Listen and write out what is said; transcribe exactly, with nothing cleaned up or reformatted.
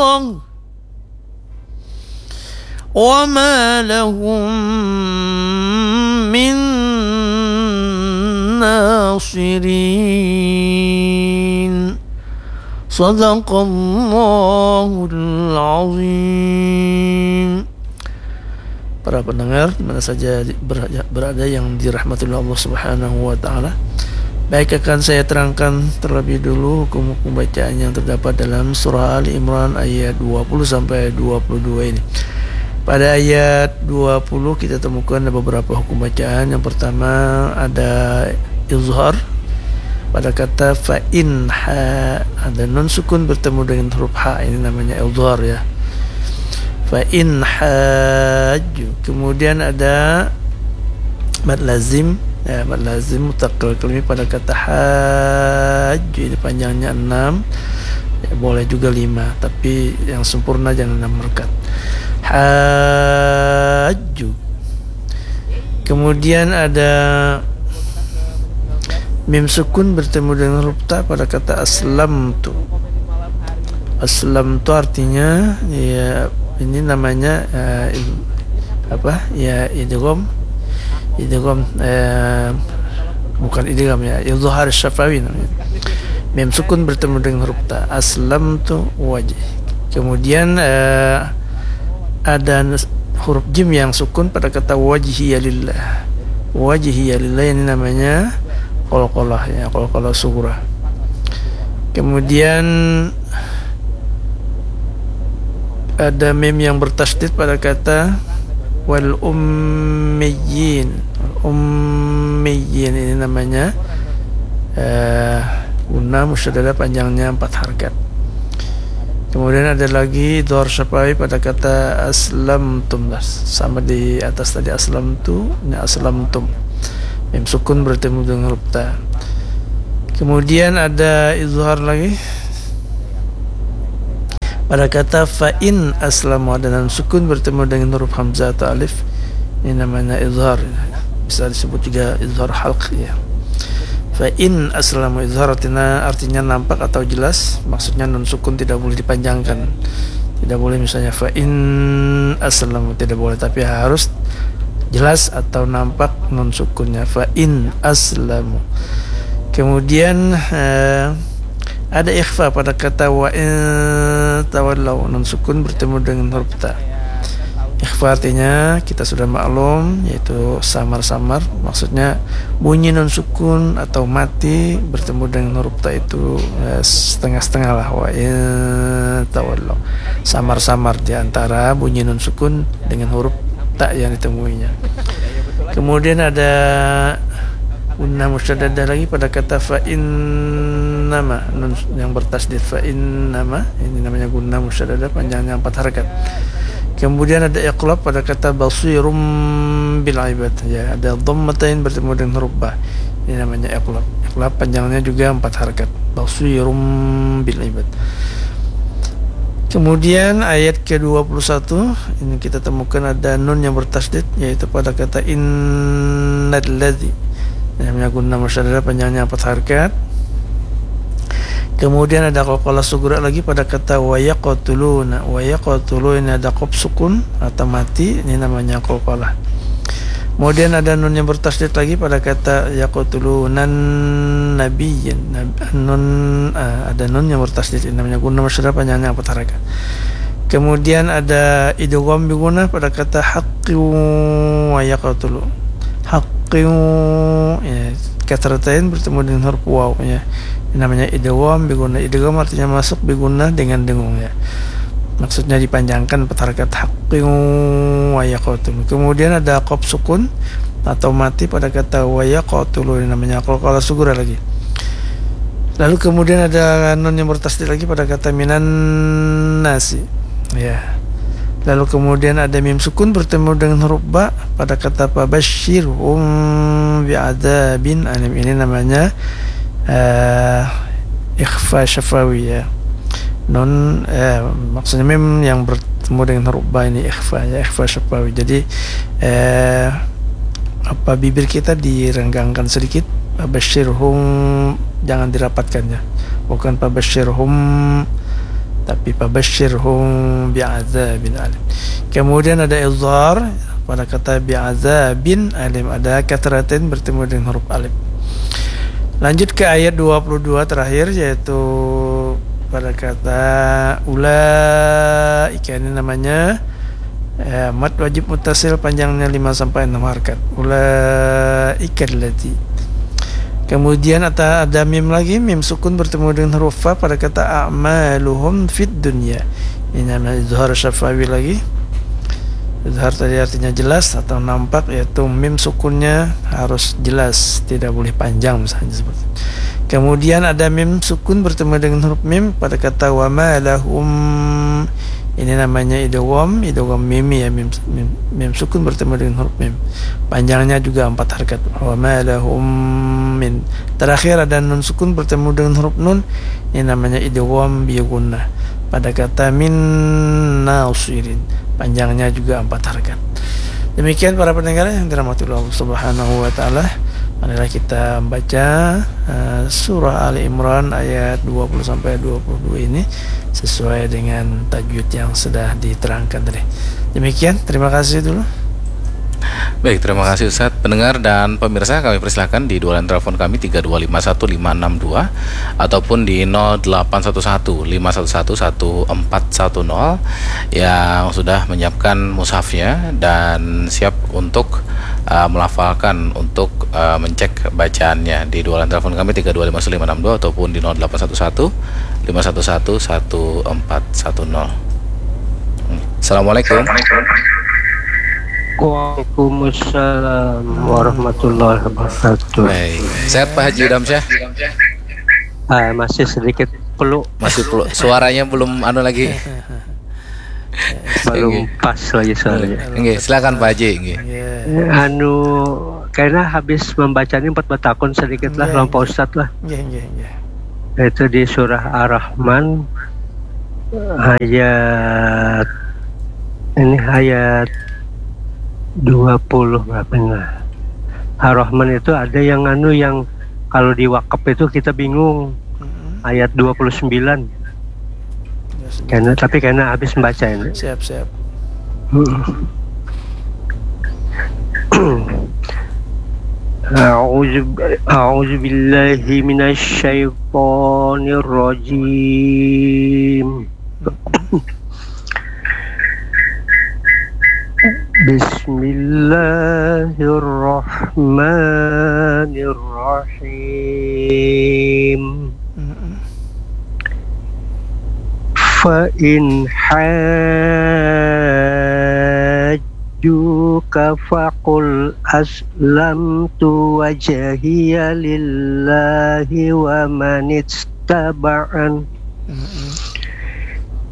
Allah wa ma lahum min nasirin. Sadaqallahul azim. Para pendengar mana saja berada yang dirahmati Allah Subhanahu wa taala, baik akan saya terangkan terlebih dulu hukum-hukum bacaan yang terdapat dalam surah Ali Imran ayat dua puluh sampai dua puluh dua ini. Pada ayat dua puluh kita temukan ada beberapa hukum bacaan. Yang pertama ada izhar pada kata fa in ha, ada nun sukun bertemu dengan huruf ha, ini namanya izhar ya. Fa in haju. Kemudian ada mad lazim ya, mad lazim mutaqqal kalimi pada kata haju, ini panjangnya enam ya, boleh juga lima, tapi yang sempurna jangan enam harokat. Haju. Kemudian ada mim sukun bertemu dengan huruf ta pada kata aslamtu. Aslamtu artinya ya, ini namanya uh, apa ya, idgham idgham uh, bukan idgham ya, izhar syafawi namanya. Mim sukun bertemu dengan huruf ta, aslamtu wajh. Kemudian uh, ada huruf jim yang sukun pada kata wajhiya lillah. Wajhiya lillah ini namanya qalqalah ya, qalqalah sughra. Kemudian ada mim yang bertasydid pada kata wal ummiyin. Ummiyin ini namanya uh, guna musyaddadah panjangnya empat harokat. Kemudian ada lagi dhar syafawi pada kata aslamtum, sama di atas tadi aslamtu, ini aslamtum. Mim sukun bertemu dengan huruf ta. Kemudian ada izhar lagi pada kata fa'in aslamu, ada nun sukun bertemu dengan huruf hamzah atau alif, ini namanya izhar, bisa disebut juga izhar halq ya. Fa'in aslamu izhar artinya, artinya nampak atau jelas, maksudnya nun sukun tidak boleh dipanjangkan, tidak boleh misalnya fa'in aslamu, tidak boleh, tapi harus jelas atau nampak nun sukunnya, fa'in aslamu. Kemudian eh, ada ikhfa pada kata wa in tawallaw, nun sukun bertemu dengan huruf ta. Ikhfa artinya kita sudah maklum, yaitu samar-samar, maksudnya bunyi nun sukun atau mati bertemu dengan huruf ta itu ya, setengah-setengah lah. Wa in tawallaw, samar-samar di antara bunyi nun sukun dengan huruf ta yang ditemuinya. Kemudian ada gunnah musyaddadah lagi pada kata fa innama, nun yang bertasydid fa innama, ini namanya gunnah musyaddadah panjangnya empat harokat. Kemudian ada iqlab pada kata basirum bil ibad ya, ada dhammatain bertemu dengan huruf ba, ini namanya iqlab. Iqlab panjangnya juga empat harokat, basirum bil ibad. Kemudian ayat ke dua puluh satu ini kita temukan ada nun yang bertasydid, yaitu pada kata innal ladzi, namanya gunnah musyaddadah panjangnya empat harokat. Kemudian ada qalqalah sughra lagi pada kata wa yaqtuluna. Wa yaqtuluna ada qaf sukun atau mati, ini namanya qalqalah. Kemudian ada nun yang bertasydid lagi pada kata yaqtulunan nabiyyin. Nun ah, ada nun yang bertasydid, ini namanya gunnah musyaddadah panjangnya empat harokat. Kemudian ada idgham bi gunnah pada kata haqqu wa yaqtulu. Haqqu ya, kasratain bertemu dengan huruf waw ya, ini namanya idgham bi gunnah. Idgham artinya masuk bi gunnah dengan dengung ya, maksudnya dipanjangkan empat harokat, haqqu wa yaqtulu. Kemudian ada qaf sukun atau mati pada kata wa yaqtulu, ini namanya qalqalah sughra lagi. Lalu kemudian ada nun yang bertasydid lagi pada kata minan nasi ya. Lalu kemudian ada mim sukun bertemu dengan huruf ba pada kata fabasyirhum bi'adzabin alim, ini namanya uh, ikhfa syafawi ya. Nun eh, maksudnya mim yang bertemu dengan huruf ba ini ikhfa ya, ikhfa syafawi. Jadi eh, apa bibir kita direnggangkan sedikit, fabasyirhum jangan dirapatkan ya, bukan fabasyirhum tapi fabashshirhum bi'adzabin alim. Kemudian ada izhar pada kata bi'adzabin alim, ada katratin bertemu dengan huruf alif. Lanjut ke ayat dua puluh dua terakhir, yaitu pada kata ulaika, ini namanya ya, mad wajib muttasil, panjangnya lima sampai enam harakat. Ulaika allati. Kemudian ada, ada mim lagi, mim sukun bertemu dengan huruf fa pada kata a'maluhum fid dunya. Ini namanya izhar syafawi lagi. Izhar tadi artinya jelas atau nampak, yaitu mim sukunnya harus jelas, tidak boleh panjang misalnya seperti. Kemudian ada mim sukun bertemu dengan huruf mim pada kata wa ma lahum. Ini namanya idgham, idgham mimi ya, mim, mim, mim sukun bertemu dengan huruf mim. Panjangnya juga empat harakat. Wa ma lahum min. Terakhir ada nun sukun bertemu dengan huruf nun. Ini namanya idgham bi gunnah pada kata min nasirin. Panjangnya juga empat harakat. Demikian para pendengar yang dirahmati Allah Subhanahu wa taala. Marilah kita membaca uh, surah Ali Imran ayat dua puluh sampai dua puluh dua ini sesuai dengan tajwid yang sudah diterangkan tadi. Demikian, terima kasih dulu. Baik, terima kasih Ustaz. Pendengar dan pemirsa, kami persilakan di dua line telepon kami tiga dua lima satu lima enam dua ataupun di nol delapan satu satu lima satu satu satu empat satu nol yang sudah menyiapkan mushafnya dan siap untuk uh, melafalkan, untuk uh, mencek bacaannya di dua line telepon kami tiga dua lima satu lima enam dua ataupun di nol delapan satu satu lima satu satu satu empat satu nol. Assalamualaikum. Waalaikumsalam warahmatullahi wabarakatuh. Baik. Sehat Pak Haji Damsyah? Ah, masih sedikit peluk. Masih peluk. Suaranya belum anu lagi. Belum pas lagi suaranya. Nggih, silakan Pak Haji, nggih. Anu karena habis membacanya empat batakun sedikit lah lampau Ustaz lah. Nggih, nggih, nggih. Itu di surah Ar-Rahman ayat ini ayat dua puluh berapa nah. Ar-Rahman itu ada yang anu yang kalau di wakaf itu kita bingung. Mm-hmm. Ayat dua puluh sembilan. Yes, karena tapi karena habis membaca ini. Siap, siap. A'udzu a'udzu billahi minasy syaithanir rajim. Bismillahirrahmanirrahim. Fa in hajjuka faqul aslamtu wajhiya lillahi wa man ittaba'an.